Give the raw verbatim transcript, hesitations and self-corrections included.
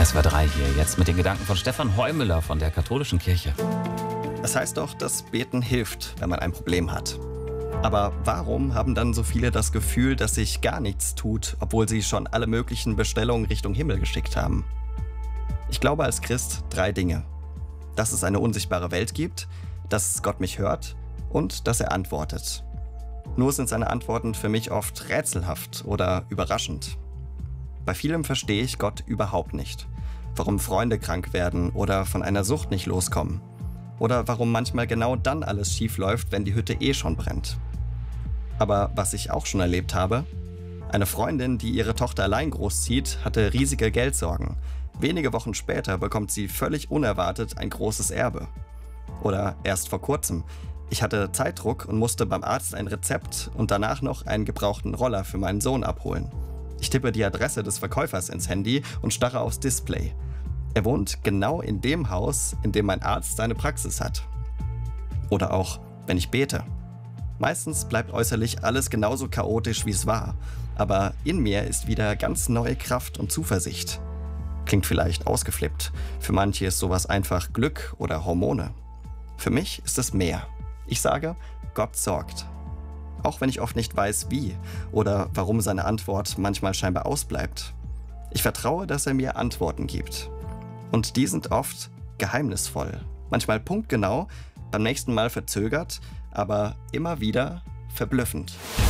S W R drei hier, jetzt mit den Gedanken von Stefan Heumüller von der Katholischen Kirche. Es heißt doch, dass Beten hilft, wenn man ein Problem hat. Aber warum haben dann so viele das Gefühl, dass sich gar nichts tut, obwohl sie schon alle möglichen Bestellungen Richtung Himmel geschickt haben? Ich glaube als Christ drei Dinge. Dass es eine unsichtbare Welt gibt, dass Gott mich hört und dass er antwortet. Nur sind seine Antworten für mich oft rätselhaft oder überraschend. Bei vielem verstehe ich Gott überhaupt nicht. Warum Freunde krank werden oder von einer Sucht nicht loskommen. Oder warum manchmal genau dann alles schief läuft, wenn die Hütte eh schon brennt. Aber was ich auch schon erlebt habe: Eine Freundin, die ihre Tochter allein großzieht, hatte riesige Geldsorgen. Wenige Wochen später bekommt sie völlig unerwartet ein großes Erbe. Oder erst vor kurzem: Ich hatte Zeitdruck und musste beim Arzt ein Rezept und danach noch einen gebrauchten Roller für meinen Sohn abholen. Ich tippe die Adresse des Verkäufers ins Handy und starre aufs Display. Er wohnt genau in dem Haus, in dem mein Arzt seine Praxis hat. Oder auch, wenn ich bete. Meistens bleibt äußerlich alles genauso chaotisch, wie es war. Aber in mir ist wieder ganz neue Kraft und Zuversicht. Klingt vielleicht ausgeflippt. Für manche ist sowas einfach Glück oder Hormone. Für mich ist es mehr. Ich sage, Gott sorgt. Auch wenn ich oft nicht weiß, wie oder warum seine Antwort manchmal scheinbar ausbleibt. Ich vertraue, dass er mir Antworten gibt. Und die sind oft geheimnisvoll. Manchmal punktgenau, beim nächsten Mal verzögert, aber immer wieder verblüffend.